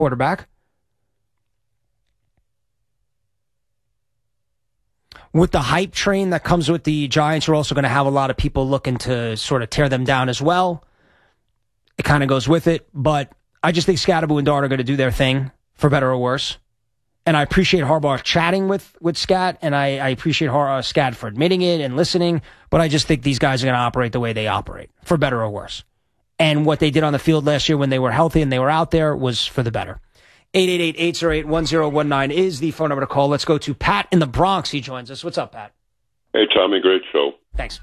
quarterback. With the hype train that comes with the Giants, you're also going to have a lot of people looking to sort of tear them down as well. It kind of goes with it, but I just think Scadaboo and Dart are going to do their thing, for better or worse. And I appreciate Harbaugh chatting with Scat, and I appreciate Scat for admitting it and listening, but I just think these guys are going to operate the way they operate, for better or worse. And what they did on the field last year when they were healthy and they were out there was for the better. 888-808-1019 is the phone number to call. Let's go to Pat in the Bronx. He joins us. What's up, Pat? Hey, Tommy. Great show. Thanks.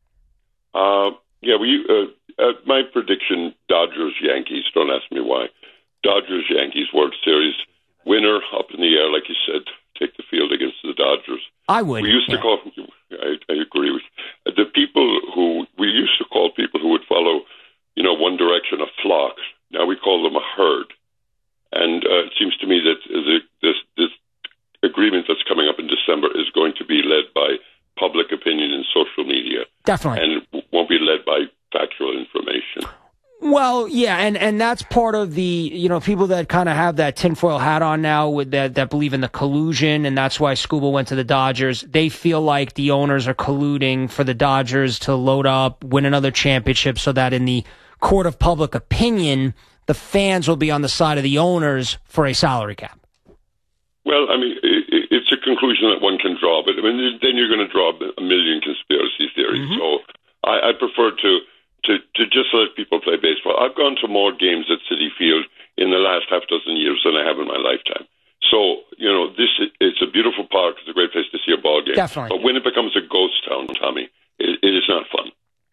My prediction, Dodgers-Yankees. Don't ask me why. Dodgers-Yankees World Series. Winner up in the air, like you said, take the field against the Dodgers. I would. We used to call, I agree with the people we used to call people who would follow, one direction, a flock. Now we call them a herd. And it seems to me that this agreement that's coming up in December is going to be led by public opinion and social media. Definitely. And won't be led by factual information. Well, yeah, and that's part of the, people that kind of have that tinfoil hat on now with that believe in the collusion, and that's why Scuba went to the Dodgers. They feel like the owners are colluding for the Dodgers to load up, win another championship, so that in the court of public opinion, the fans will be on the side of the owners for a salary cap. Well, I mean, it's a conclusion that one can draw, but then you're going to draw a million conspiracy theories. Mm-hmm. So I prefer to just let people play baseball. I've gone to more games at Citi Field in the last half dozen years than I have in my lifetime. So, it's a beautiful park. It's a great place to see a ball game. Definitely. But when it becomes a ghost town, Tommy, it is not fun.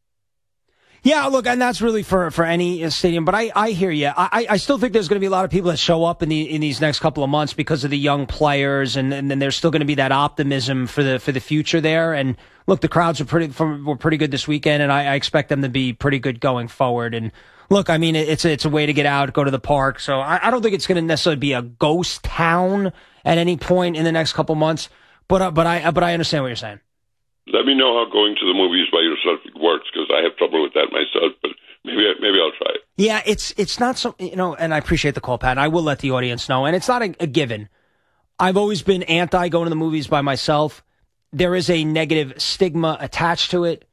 Yeah, look, and that's really for any stadium. But I hear you. I still think there's going to be a lot of people that show up in these next couple of months because of the young players, and then there's still going to be that optimism for the future there. And look, the crowds were pretty good this weekend, and I expect them to be pretty good going forward. And look, I mean, it's a way to get out, go to the park. So I don't think it's going to necessarily be a ghost town at any point in the next couple months. But I understand what you're saying. Let me know how going to the movies by yourself works, because I have trouble with that myself, but maybe I'll try it. Yeah, it's not so, and I appreciate the call, Pat. I will let the audience know, and it's not a given. I've always been anti going to the movies by myself. There is a negative stigma attached to it,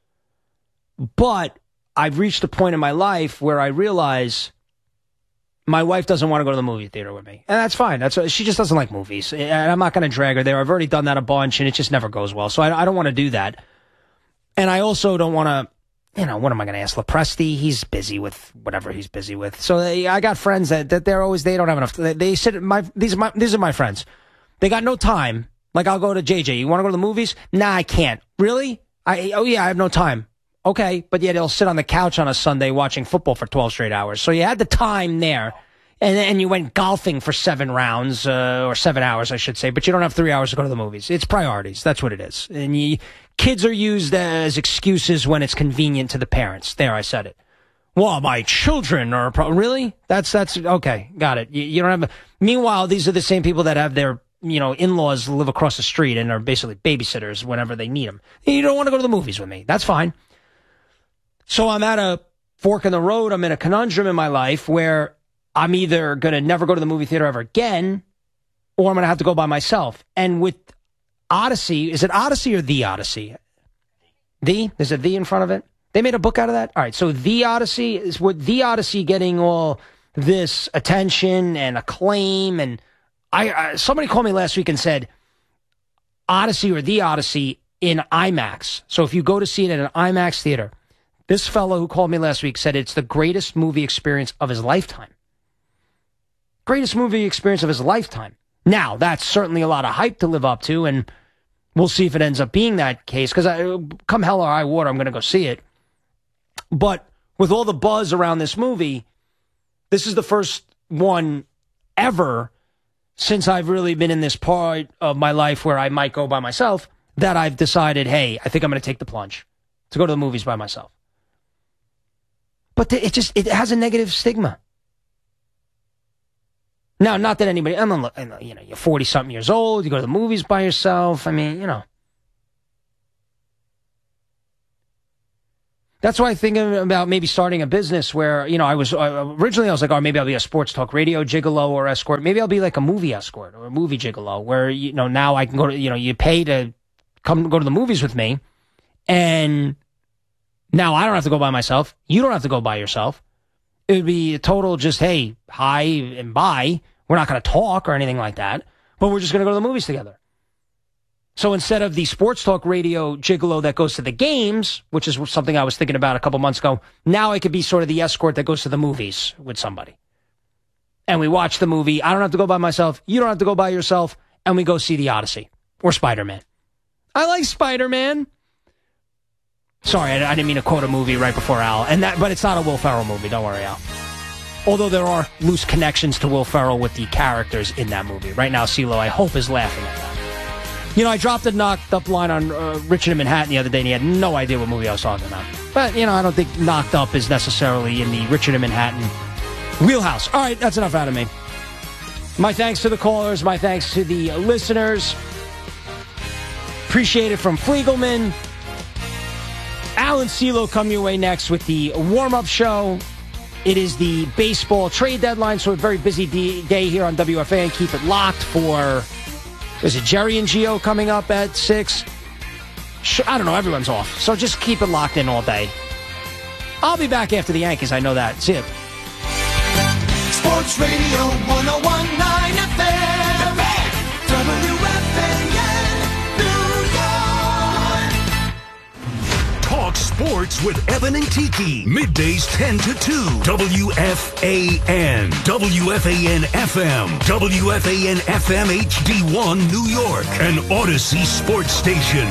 but I've reached a point in my life where I realize my wife doesn't want to go to the movie theater with me. And that's fine. She just doesn't like movies. And I'm not going to drag her there. I've already done that a bunch, and it just never goes well. So I don't want to do that. And I also don't want to, what am I going to ask Lepresti? He's busy with whatever he's busy with. So I got friends that they don't have enough. They sit these are my friends. They got no time. Like, I'll go to JJ. You want to go to the movies? Nah, I can't. Really? I have no time. Okay, but yet they'll sit on the couch on a Sunday watching football for 12 straight hours. So you had the time there, and you went golfing for 7 rounds, or 7 hours, I should say, but you don't have 3 hours to go to the movies. It's priorities. That's what it is. And kids are used as excuses when it's convenient to the parents. There, I said it. Well, my children are really? That's okay, got it. You don't have meanwhile, these are the same people that have their in-laws live across the street and are basically babysitters whenever they need them. You don't want to go to the movies with me. That's fine. So I'm at a fork in the road. I'm in a conundrum in my life where I'm either going to never go to the movie theater ever again, or I'm going to have to go by myself. And with Odyssey, is it Odyssey or The Odyssey? There's a The in front of it? They made a book out of that? All right, so The Odyssey, is with The Odyssey getting all this attention and acclaim, and somebody called me last week and said Odyssey or The Odyssey in IMAX. So if you go to see it in an IMAX theater, this fellow who called me last week said it's the greatest movie experience of his lifetime. Greatest movie experience of his lifetime. Now, that's certainly a lot of hype to live up to, and we'll see if it ends up being that case, because come hell or high water, I'm going to go see it. But with all the buzz around this movie, this is the first one ever since I've really been in this part of my life where I might go by myself that I've decided, hey, I think I'm going to take the plunge to go to the movies by myself. But it has a negative stigma. Now, not that anybody, you're 40-something years old, you go to the movies by yourself. I mean, That's why I think about maybe starting a business where, I was originally I was like, oh, maybe I'll be a sports talk radio gigolo or escort. Maybe I'll be like a movie escort or a movie gigolo where, now I can go to, you pay to come go to the movies with me. And now I don't have to go by myself. You don't have to go by yourself. It would be a total just, hey, hi and bye. We're not going to talk or anything like that, but we're just going to go to the movies together. So instead of the sports talk radio gigolo that goes to the games, which is something I was thinking about a couple months ago, now I could be sort of the escort that goes to the movies with somebody. And we watch the movie. I don't have to go by myself. You don't have to go by yourself. And we go see The Odyssey or Spider-Man. I like Spider-Man. Sorry, I didn't mean to quote a movie right before Al. But it's not a Will Ferrell movie. Don't worry, Al. Although there are loose connections to Will Ferrell with the characters in that movie. Right now, CeeLo, I hope, is laughing at that. I dropped a knocked up line on Richard in Manhattan the other day, and he had no idea what movie I was talking about. But, I don't think knocked up is necessarily in the Richard in Manhattan wheelhouse. All right, that's enough out of me. My thanks to the callers. My thanks to the listeners. Appreciate it from Fliegelman. Al and CeeLo come your way next with the warm-up show. It is the baseball trade deadline, so a very busy day here on WFAN. Keep it locked for... Is it Jerry and Gio coming up at 6? I don't know. Everyone's off. So just keep it locked in all day. I'll be back after the Yankees. I know that. See you. Sports Radio 101.9 FM. WFAN, New York. Talk sports with Evan and Tiki. Middays 10 to 2. WFAN. WFAN FM. WFAN FM HD1 New York. An Odyssey sports station.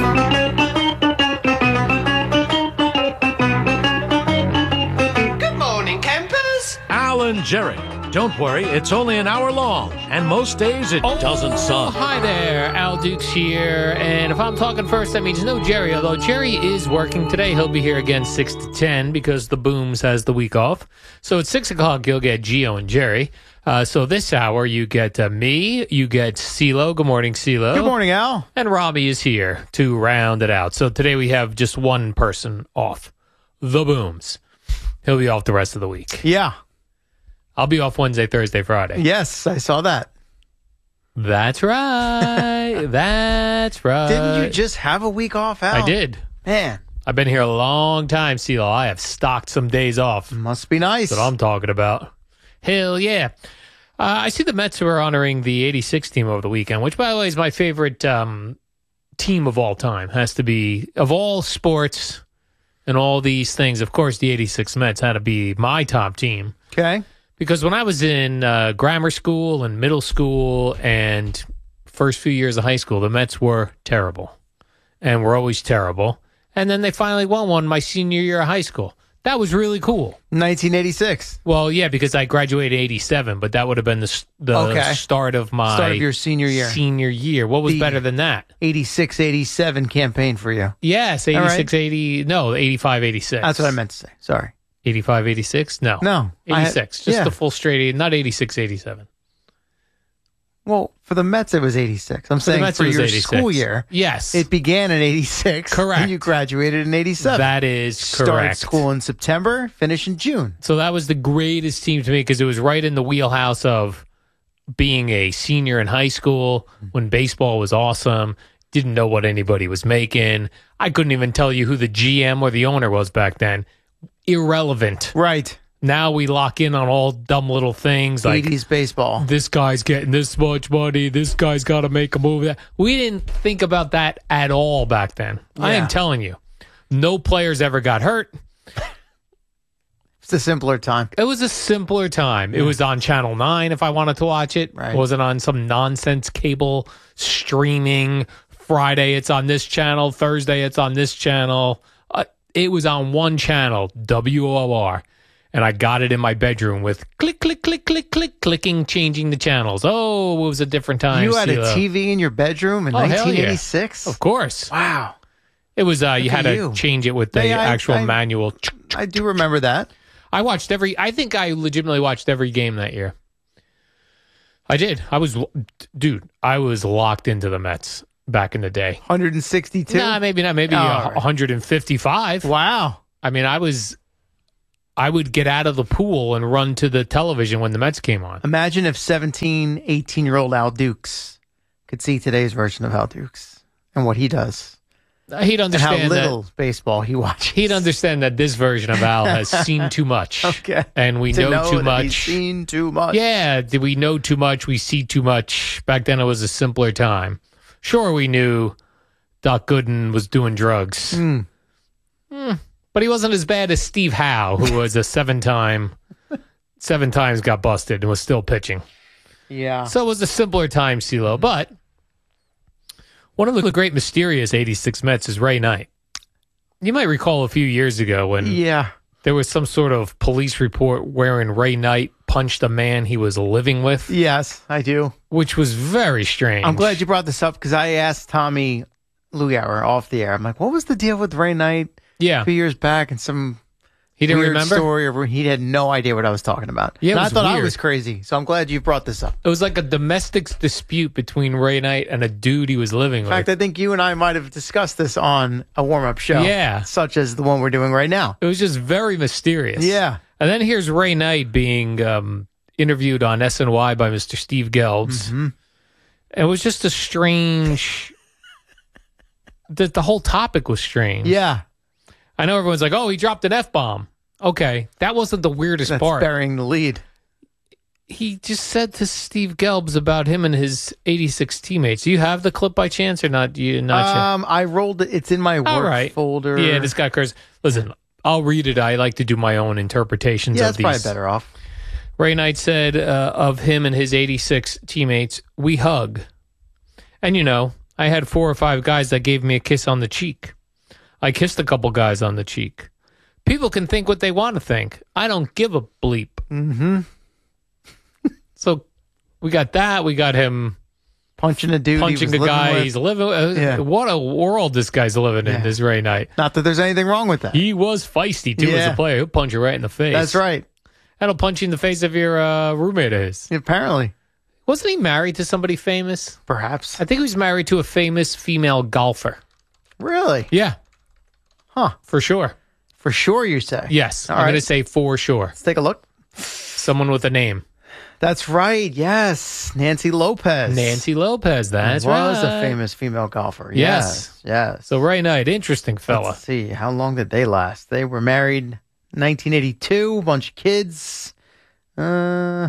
Good morning, campers. Alan Jerry. Don't worry, it's only an hour long, and most days it doesn't suck. Hi there, Al Dukes here, and if I'm talking first, that means no Jerry, although Jerry is working today. He'll be here again 6 to 10 because the Booms has the week off. So at 6 o'clock, you'll get Gio and Jerry. So this hour, you get me, you get CeeLo. Good morning, CeeLo. Good morning, Al. And Robbie is here to round it out. So today we have just one person off, the Booms. He'll be off the rest of the week. Yeah. I'll be off Wednesday, Thursday, Friday. Yes, I saw that. That's right. That's right. Didn't you just have a week off, Al? I did. Man. I've been here a long time, CeeLo. I have stocked some days off. Must be nice. That's what I'm talking about. Hell yeah. I see the Mets were honoring the 86 team over the weekend, which, by the way, is my favorite team of all time. Has to be, of all sports and all these things, of course, the 86 Mets had to be my top team. Okay. Because when I was in grammar school and middle school and first few years of high school, the Mets were terrible and were always terrible. And then they finally won one my senior year of high school. That was really cool. 1986. Well, yeah, because I graduated 87, but that would have been the start of my... Start of your senior year. Senior year. What was better than that? 86-87 campaign for you. Yes, 86-80... No, 85-86. That's what I meant to say. Sorry. 85-86? No. 86. Just the full straight... Not 86-87. Well, for the Mets, it was 86. I'm saying for your 86. school year. Yes. It began in 86. Correct. And you graduated in 87. That is correct. Started school in September, finish in June. So that was the greatest team to me because it was right in the wheelhouse of being a senior in high school when baseball was awesome. Didn't know what anybody was making. I couldn't even tell you who the GM or the owner was back then. Irrelevant. Right. Now we lock in on all dumb little things like 80s baseball. This guy's getting this much money. This guy's got to make a move. We didn't think about that at all back then. Yeah. I am telling you. No players ever got hurt. It's a simpler time. It was a simpler time. Yeah. It was on Channel 9 if I wanted to watch it. Right. It wasn't on some nonsense cable streaming. Friday it's on this channel. Thursday it's on this channel. It was on one channel, WOR. And I got it in my bedroom with click, click, click, click, click, clicking, changing the channels. Oh, it was a different time. You had a TV in your bedroom in 1986? Yeah. Of course. Wow. It was, you had to change it with the actual manual. I do remember that. I think I legitimately watched every game that year. I did. I was locked into the Mets back in the day. 162? Nah, maybe not. Maybe 155. Wow. I mean, I would get out of the pool and run to the television when the Mets came on. Imagine if 17, 18-year-old Al Dukes could see today's version of Al Dukes and what he does. He'd understand and how little baseball he watches. He'd understand that this version of Al has seen too much. Okay. And we know too much. He's seen too much. Yeah. Did we know too much? We see too much. Back then it was a simpler time. Sure, we knew Doc Gooden was doing drugs. But he wasn't as bad as Steve Howe, who was a seven times got busted and was still pitching. Yeah. So it was a simpler time, CeeLo. But one of the great mysterious 86 Mets is Ray Knight. You might recall a few years ago when there was some sort of police report wherein Ray Knight punched a man he was living with. Yes, I do. Which was very strange. I'm glad you brought this up because I asked Tommy Lugauer off the air. I'm like, what was the deal with Ray Knight a few years back and some he didn't weird remember? Story where he had no idea what I was talking about. Yeah, and I thought weird. I was crazy. So I'm glad you brought this up. It was like a domestic dispute between Ray Knight and a dude he was living with. In fact, I think you and I might have discussed this on a warm-up show. Yeah. Such as the one we're doing right now. It was just very mysterious. Yeah. And then here's Ray Knight being interviewed on SNY by Mr. Steve Gelbs. Mm-hmm. It was just a strange... the whole topic was strange. Yeah. I know everyone's like, oh, he dropped an F-bomb. Okay, that wasn't the weirdest That's part. burying the lead. He just said to Steve Gelbs about him and his 86 teammates. Do you have the clip by chance or not? Not yet? I rolled it. It's in my work folder. Yeah, this guy Curtis. Listen, I'll read it. I like to do my own interpretations of that's these. probably better off. Ray Knight said of him and his 86 teammates, we hug. And, I had 4 or 5 guys that gave me a kiss on the cheek. I kissed a couple guys on the cheek. People can think what they want to think. I don't give a bleep. Mm-hmm. So we got that. We got him punching a dude. Punching the guy he's living with. What a world this guy's living in, this Ray Knight. Not that there's anything wrong with that. He was feisty, too, as a player. He'll punch you right in the face. That's right. That'll punch you in the face of your roommate of his. Apparently. Wasn't he married to somebody famous? Perhaps. I think he was married to a famous female golfer. Really? Yeah. Huh. For sure. For sure, you say? Yes. I'm going to say for sure. Let's take a look. Someone with a name. That's right. Yes. Nancy Lopez. Nancy Lopez. That's right. Was a famous female golfer. Yes. Yes. So Ray Knight, interesting fella. Let's see. How long did they last? They were married 1982. A bunch of kids. Hello?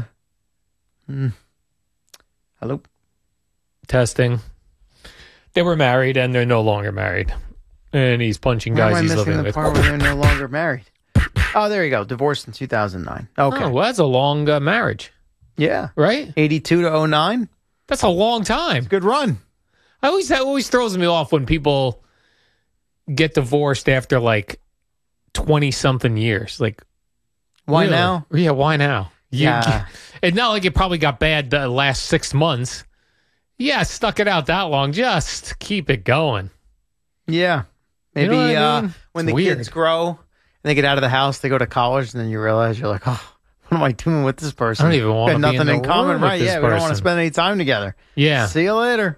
Testing. They were married and they're no longer married. And he's punching guys he's living with. Part where they're no longer married. Oh, there you go. Divorced in 2009. Okay. Oh, well, that's a long marriage. Yeah. Right? 82 to 09. That's a long time. It's a good run. That always throws me off when people get divorced after like 20-something years. Like, why really? now? Yeah, why now? Yeah. It's not like it probably got bad the last 6 months. Yeah, stuck it out that long. Just keep it going. Yeah. Maybe when the kids grow and they get out of the house, they go to college, and then you realize you're like, oh, what am I doing with this person? I don't even want to be nothing in in common, right? Yeah, we don't want to spend any time together. Yeah. See you later.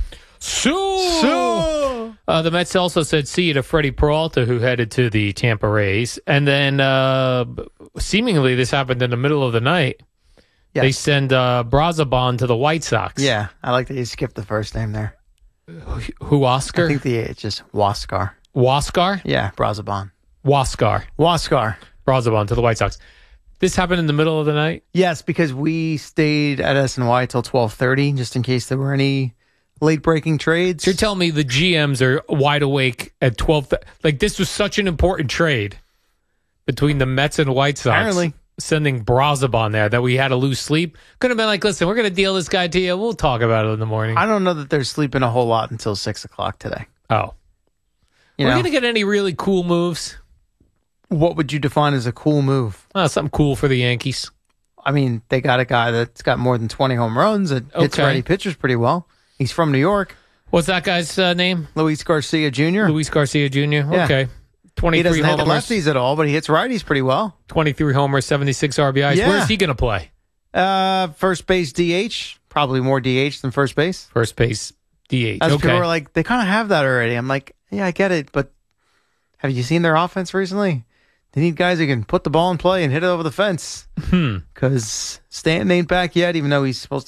So the Mets also said see you to Freddie Peralta, who headed to the Tampa Rays. And then seemingly this happened in the middle of the night. Yes. They send Brazoban to the White Sox. Yeah, I like that you skipped the first name there. Who, Oscar? I think it's just Waskar. Waskar? Yeah, Brazoban. Waskar. Brazoban to the White Sox. This happened in the middle of the night? Yes, because we stayed at SNY till 12:30, just in case there were any late-breaking trades. So you're telling me the GMs are wide awake at 12? Like, this was such an important trade between the Mets and White Sox. Apparently. Sending Brazoban there that we had to lose sleep. Could have been like, listen, we're going to deal this guy to you. We'll talk about it in the morning. I don't know that they're sleeping a whole lot until 6 o'clock today. Oh. We're going to get any really cool moves? What would you define as a cool move? Something cool for the Yankees. I mean, they got a guy that's got more than 20 home runs that hits righty pitchers pretty well. He's from New York. What's that guy's name? Luis Garcia Jr. Luis Garcia Jr. Yeah. Okay. 23 he doesn't homers. hit lefties at all, but he hits righties pretty well. 23 homers, 76 RBIs. Yeah. Where's he going to play? First base DH. Probably more DH than first base. First base DH. As people are like, they kind of have that already. I'm like, yeah, I get it, but have you seen their offense recently? They need guys who can put the ball in play and hit it over the fence. Because Stanton ain't back yet, even though he's supposed